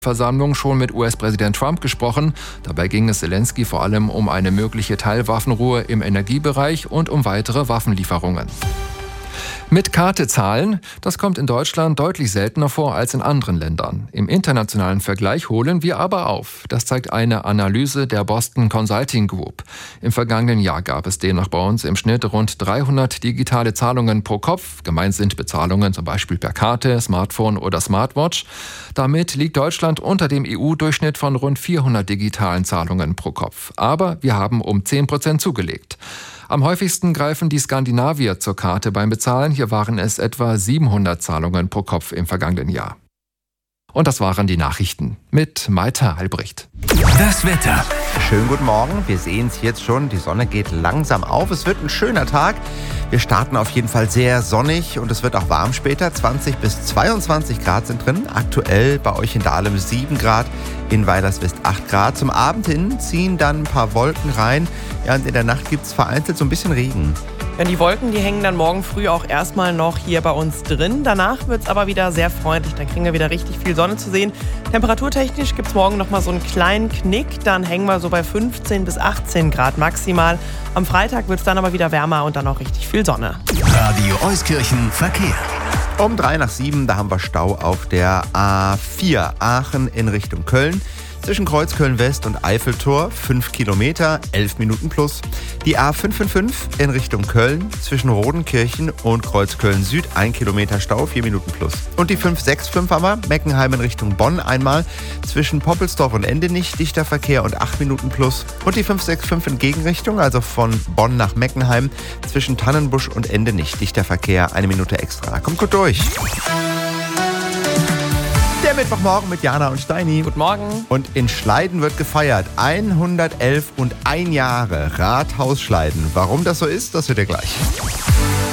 Versammlung schon mit US-Präsident Trump gesprochen. Dabei ging es Zelensky vor allem um eine mögliche Teilwaffenruhe im Energiebereich und um weitere Waffenlieferungen. Mit Karte zahlen, das kommt in Deutschland deutlich seltener vor als in anderen Ländern. Im internationalen Vergleich holen wir aber auf. Das zeigt eine Analyse der Boston Consulting Group. Im vergangenen Jahr gab es demnach bei uns im Schnitt rund 300 digitale Zahlungen pro Kopf. Gemeint sind Bezahlungen zum Beispiel per Karte, Smartphone oder Smartwatch. Damit liegt Deutschland unter dem EU-Durchschnitt von rund 400 digitalen Zahlungen pro Kopf. Aber wir haben um 10% zugelegt. Am häufigsten greifen die Skandinavier zur Karte beim Bezahlen. Hier waren es etwa 700 Zahlungen pro Kopf im vergangenen Jahr. Und das waren die Nachrichten mit Maita Albrecht. Das Wetter. Schönen guten Morgen. Wir sehen es jetzt schon. Die Sonne geht langsam auf. Es wird ein schöner Tag. Wir starten auf jeden Fall sehr sonnig und es wird auch warm später. 20 bis 22 Grad sind drin. Aktuell bei euch in Dahlem 7 Grad, in Weilerswist 8 Grad. Zum Abend hin ziehen dann ein paar Wolken rein. Ja, und in der Nacht gibt es vereinzelt so ein bisschen Regen. Ja, die Wolken, die hängen dann morgen früh auch erstmal noch hier bei uns drin. Danach wird es aber wieder sehr freundlich. Dann kriegen wir wieder richtig viel Sonne zu sehen. Temperaturtechnisch gibt es morgen nochmal so einen kleinen Knick. Dann hängen wir so bei 15 bis 18 Grad maximal. Am Freitag wird es dann aber wieder wärmer und dann auch richtig viel Sonne. Radio Euskirchen Verkehr. Um 7:03, da haben wir Stau auf der A4 Aachen in Richtung Köln. Zwischen Kreuzköln West und Eiffeltor 5 Kilometer, 11 Minuten plus. Die A555 in Richtung Köln zwischen Rodenkirchen und Kreuzköln Süd 1 Kilometer Stau, 4 Minuten plus. Und die 565 haben wir, Meckenheim in Richtung Bonn einmal. Zwischen Poppelsdorf und Endenich dichter Verkehr und 8 Minuten plus. Und die 565 in Gegenrichtung, also von Bonn nach Meckenheim, zwischen Tannenbusch und Endenich dichter Verkehr, 1 Minute extra. Kommt gut durch. Der Mittwochmorgen mit Jana und Steini. Guten Morgen. Und in Schleiden wird gefeiert. 111 und 1 Jahre Rathaus Schleiden. Warum das so ist, das hört ihr gleich.